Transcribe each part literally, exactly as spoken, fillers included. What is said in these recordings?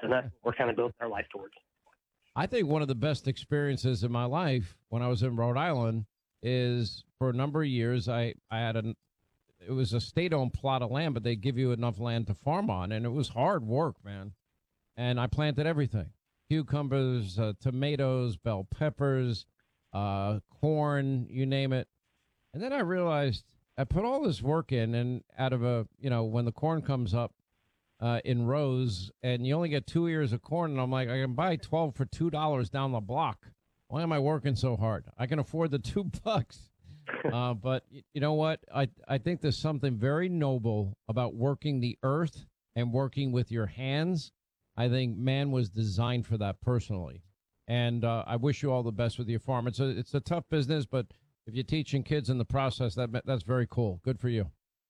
and that's what we're kind of building our life towards. I think one of the best experiences in my life when I was in Rhode Island is for a number of years, I, I had an, it was a state-owned plot of land, but they give you enough land to farm on, and it was hard work, man. And I planted everything: cucumbers, uh, tomatoes, bell peppers, uh, corn, you name it. And then I realized I put all this work in, and out of a, you know, when the corn comes up uh, in rows, and you only get two ears of corn, and I'm like, I can buy twelve for two dollars down the block. Why am I working so hard? I can afford the two bucks. Uh, but you know what? I, I think there's something very noble about working the earth and working with your hands. I think man was designed for that personally. And uh, I wish you all the best with your farm. It's a, it's a tough business, but if you're teaching kids in the process, that that's very cool. Good for you.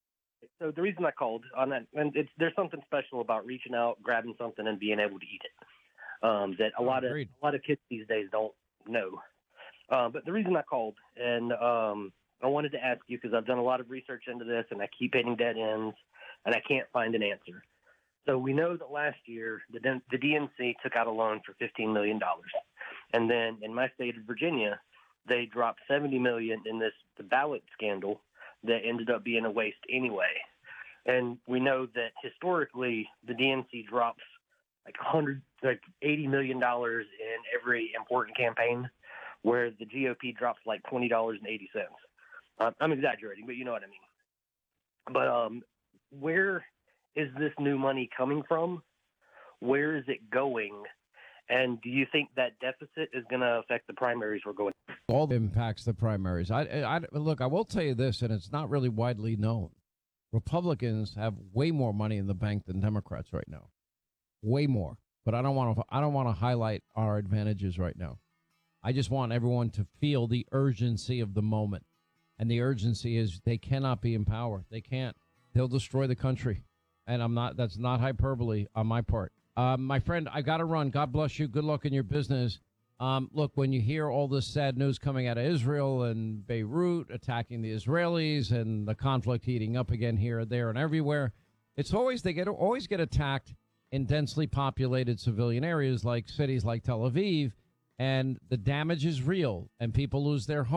So the reason I called on that, and it's, there's something special about reaching out, grabbing something, and being able to eat it um, that a Oh, lot agreed. of a lot of kids these days don't know. Uh, but the reason I called, and um, I wanted to ask you, because I've done a lot of research into this, and I keep hitting dead ends, and I can't find an answer. So we know that last year the, the D N C took out a loan for fifteen million dollars. And then in my state of Virginia, they dropped seventy million dollars in this the ballot scandal that ended up being a waste anyway. And we know that historically the D N C drops like one hundred, like eighty million dollars in every important campaign, where the G O P drops like twenty dollars and eighty cents. Uh, I'm exaggerating, but you know what I mean. But um, where is this new money coming from? Where is it going? And do you think that deficit is going to affect the primaries we're going? All impacts the primaries. I, I, look, I will tell you this, and it's not really widely known. Republicans have way more money in the bank than Democrats right now, way more. But I don't want to. I don't want to highlight our advantages right now. I just want everyone to feel the urgency of the moment, and the urgency is they cannot be in power. They can't. They'll destroy the country, and I'm not. That's not hyperbole on my part. Um, my friend, I got to run. God bless you. Good luck in your business. Um, look, when you hear all this sad news coming out of Israel and Beirut attacking the Israelis and the conflict heating up again here, there, and everywhere, it's always they get always get attacked in densely populated civilian areas like cities like Tel Aviv, and the damage is real, and people lose their homes.